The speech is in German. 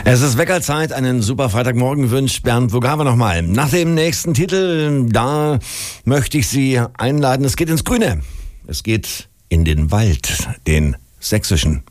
Es ist Weckerzeit, einen super Freitagmorgen wünscht Bernd Vogava nochmal. Nach dem nächsten Titel, da möchte ich Sie einladen, es geht ins Grüne. Es geht in den Wald, den sächsischen.